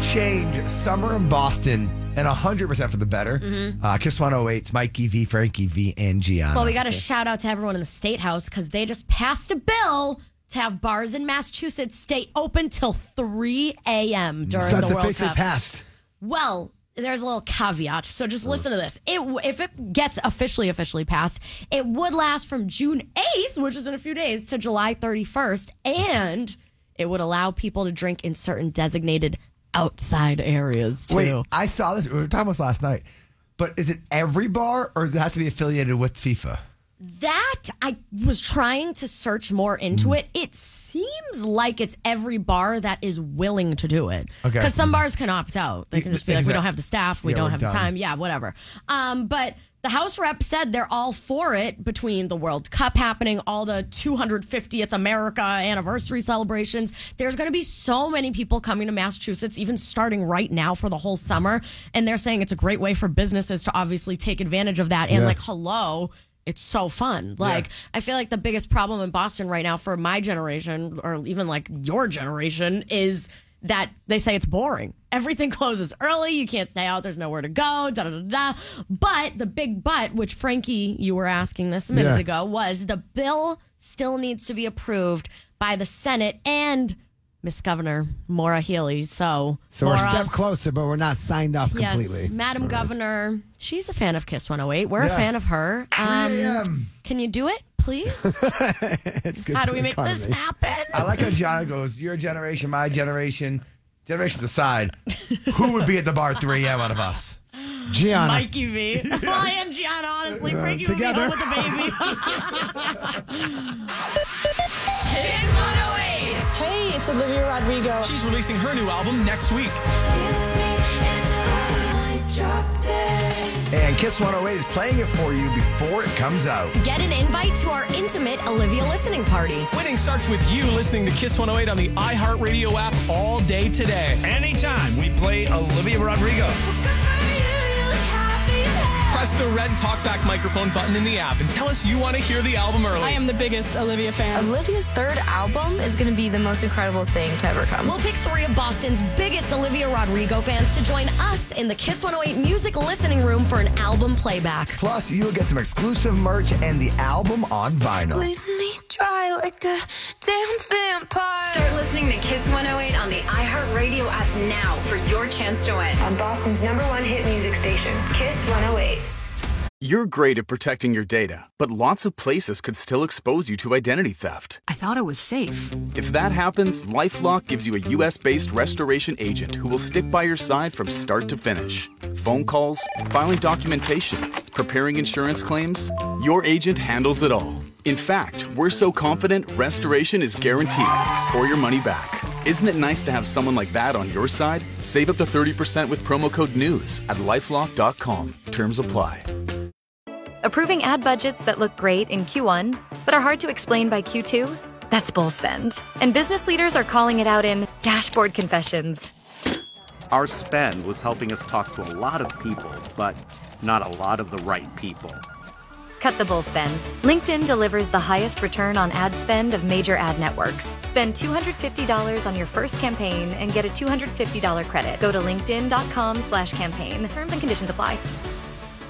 change summer in Boston and 100% for the better. Kiss 108's Mikey V, Frankie V, and Gianna. Well, we got to shout out to everyone in the State House because they just passed a bill to have bars in Massachusetts stay open till 3 a.m. during the World officially Cup. passed. Well, there's a little caveat, so just listen to this. If it gets officially passed, it would last from June 8th, which is in a few days, to July 31st, and it would allow people to drink in certain designated outside areas, too. Wait, I saw this. We were talking about this last night. But is it every bar, or does it have to be affiliated with FIFA? That, I was trying to search more into it. It seems like it's every bar that is willing to do it. Okay. Because some bars can opt out. They can just be like, we don't have the staff, we Yeah, don't we're have the done. time. Yeah, whatever. But the House rep said they're all for it between the World Cup happening, all the 250th America anniversary celebrations. There's going to be so many people coming to Massachusetts, even starting right now for the whole summer. And they're saying it's a great way for businesses to obviously take advantage of that. And hello, it's so fun. I feel like the biggest problem in Boston right now for my generation, or even like your generation, is that they say it's boring. Everything closes early. You can't stay out. There's nowhere to go. But the big but, which Frankie, you were asking this a minute ago, was the bill still needs to be approved by the Senate and Miss Governor Maura Healey. So we're Maura, a step closer, but we're not signed off completely. Yes, Madam Governor, she's a fan of Kiss 108. We're a fan of her. 3 a.m. Can you do it, please? It's good How for do we the make this economy. happen? I like how Gianna goes, your generation, my generation aside. Who would be at the bar at 3 a.m. out of us? Gianna. Mikey V. Well, I am Gianna, honestly. Frankie together. would be home with the baby. Kiss 108. Hey, it's Olivia Rodrigo. She's releasing her new album next week. And Kiss 108 is playing it for you before it comes out. Get an invite to our intimate Olivia listening party. Winning starts with you listening to Kiss 108 on the iHeartRadio app all day today. Anytime we play Olivia Rodrigo. Press the red talkback microphone button in the app and tell us you want to hear the album early. I am the biggest Olivia fan. Olivia's third album is going to be the most incredible thing to ever come. We'll pick 3 of Boston's biggest Olivia Rodrigo fans to join us in the Kiss 108 music listening room for an album playback. Plus, you'll get some exclusive merch and the album on vinyl. Bleed me dry like a damn vampire. Start listening to Kiss 108 on the iHeartRadio app now for your chance to win. On Boston's #1 hit music station, Kiss 108. You're great at protecting your data, but lots of places could still expose you to identity theft. I thought it was safe. If that happens, LifeLock gives you a U.S.-based restoration agent who will stick by your side from start to finish. Phone calls, filing documentation, preparing insurance claims, your agent handles it all. In fact, we're so confident restoration is guaranteed or your money back. Isn't it nice to have someone like that on your side? Save up to 30% with promo code NEWS at LifeLock.com. Terms apply. Approving ad budgets that look great in Q1, but are hard to explain by Q2? That's bull spend. And business leaders are calling it out in dashboard confessions. Our spend was helping us talk to a lot of people, but not a lot of the right people. Cut the bull spend. LinkedIn delivers the highest return on ad spend of major ad networks. Spend $250 on your first campaign and get a $250 credit. Go to linkedin.com/campaign. Terms and conditions apply.